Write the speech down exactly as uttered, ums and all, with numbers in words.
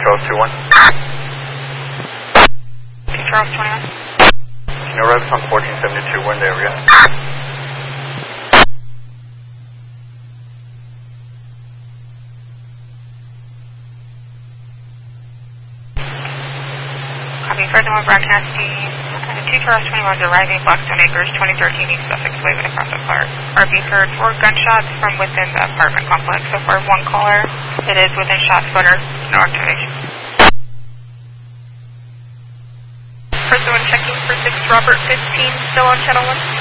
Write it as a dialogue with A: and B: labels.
A: Charles two one.
B: King Charles twenty-one.
A: Can you arrive on fourteen seventy-two, we're in the area.
B: Copy, furthermore broadcasting. two Charles twenty-one is arriving, Blackstone Acres, twenty thirteen East Sussex, waving across the park. Are being heard four gunshots from within the apartment complex. So far, one caller. It is within shot splitter. No activation. Person one checking for six Robert fifteen, still on channel one.